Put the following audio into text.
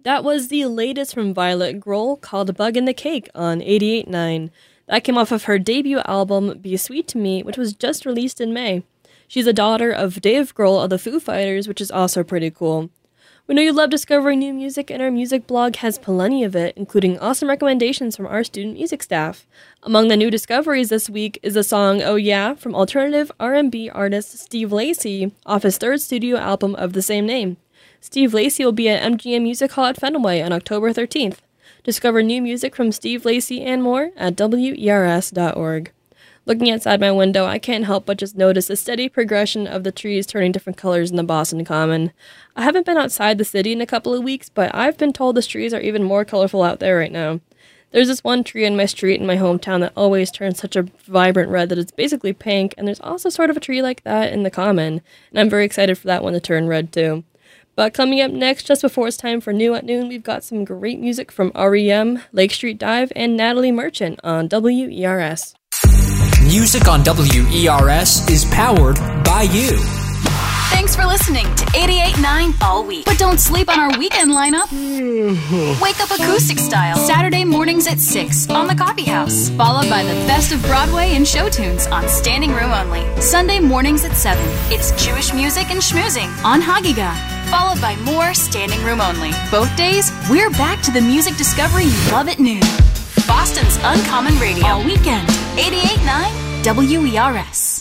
That was the latest from Violet Grohl called Bug in the Cake on 88.9. That came off of her debut album, Be Sweet to Me, which was just released in May. She's a daughter of Dave Grohl of the Foo Fighters, which is also pretty cool. We know you love discovering new music, and our music blog has plenty of it, including awesome recommendations from our student music staff. Among the new discoveries this week is the song Oh Yeah from alternative R&B artist Steve Lacy off his third studio album of the same name. Steve Lacy will be at MGM Music Hall at Fenway on October 13th. Discover new music from Steve Lacy and more at WERS.org. Looking outside my window, I can't help but just notice the steady progression of the trees turning different colors in the Boston Common. I haven't been outside the city in a couple of weeks, but I've been told the trees are even more colorful out there right now. There's this one tree in my street in my hometown that always turns such a vibrant red that it's basically pink, and there's also sort of a tree like that in the Common, and I'm very excited for that one to turn red too. But coming up next, just before it's time for New at Noon, we've got some great music from REM, Lake Street Dive, and Natalie Merchant on WERS. Music on WERS is powered by you. Thanks for listening to 88.9 all week. But don't sleep on our weekend lineup. Wake up acoustic style, Saturday mornings at 6 on the Coffee House. Followed by the best of Broadway and show tunes on Standing Room Only. Sunday mornings at 7. It's Jewish music and schmoozing on Hagiga. Followed by more Standing Room Only. Both days, we're back to the music discovery you love at noon. Boston's Uncommon Radio. All weekend. 88.9 WERS.